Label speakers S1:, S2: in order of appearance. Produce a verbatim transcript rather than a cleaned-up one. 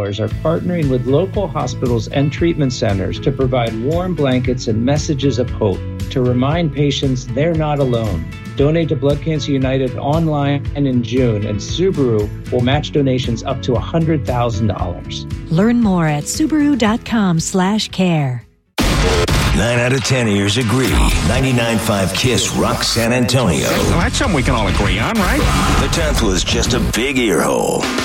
S1: Flowers are partnering with local hospitals and treatment centers to provide warm blankets and messages of hope to remind patients they're not alone. Donate to Blood Cancer United online and in June, and Subaru will match donations up to one hundred thousand dollars.
S2: Learn more at Subaru.com slash care.
S3: Nine out of ten ears agree. ninety-nine point five KISS rocks San Antonio.
S4: Well, that's something we can all agree on, right?
S3: The tenth was just a big ear hole.